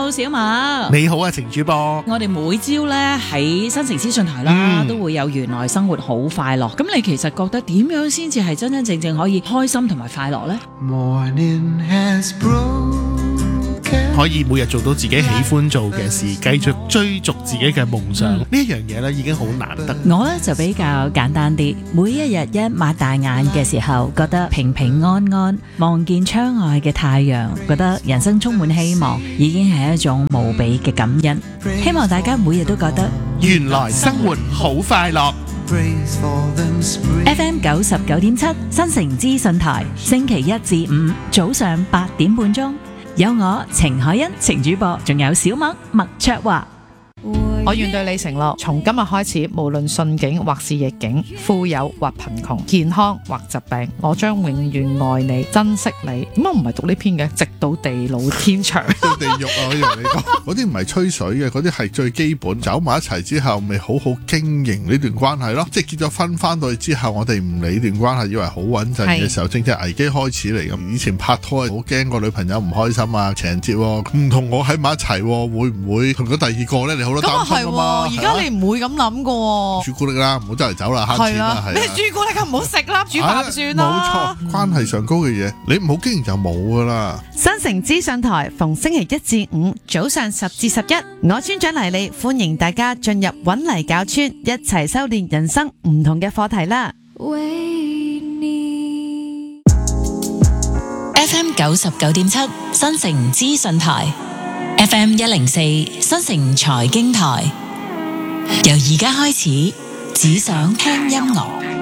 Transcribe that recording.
Hello， 小麥。 你好啊，程主播。 我哋每朝咧喺新城資訊台啦，都會有原來生活好快樂。咁你其實覺得點樣先至係真真正正可以開心同埋快樂呢？ Morning has broken. 可以每日做到自己喜歡做嘅事，繼續追逐自己嘅夢想，呢一樣嘢咧已經好難得。 我咧就比較簡單啲，每一日一擘大眼嘅時候，覺得平平安安，望見窗外嘅太陽，覺得人生充滿希望，已經係一種無比嘅感恩。希望大家每日都覺得原來生活好快樂。 FM 99.7新城資訊台，星期一至五早上8點半鐘，有我程海欣程主播，仲有小麥麥卓華。 我願對你承諾，從今日開始，無論順境或是逆境，富有或貧窮，健康或疾病，我將永遠愛你、珍惜你。點解唔係讀呢篇嘅？直到地老天長。 到地獄啊！我以為你講嗰啲唔係吹水嘅，嗰啲係最基本。走埋一齊之後，咪好好經營呢段關係咯。即係結咗婚翻到去之後，我哋唔理段關係，以為好穩陣嘅時候，正正危機開始嚟咁。以前拍拖好驚個女朋友唔開心啊，情人節唔同我喺埋一齊，會唔會同咗第二個咧？你好多擔心啊嘛。 而家你唔會咁諗噶。 朱古力啦，唔好周圍走啦，慳錢啦，係咩朱古力咁唔好食啦，煮飯算啦。 冇錯，關係上高嘅嘢，你唔好經營就冇噶啦。 新城資訊台逢星期一至五早上10至11，我村長黎莉歡迎大家進入搵泥搞村，一齊修煉人生唔同嘅課題啦。 FM 99.7新城資訊台 ，FM 104新城財經台，由而家開始，只想聽音樂。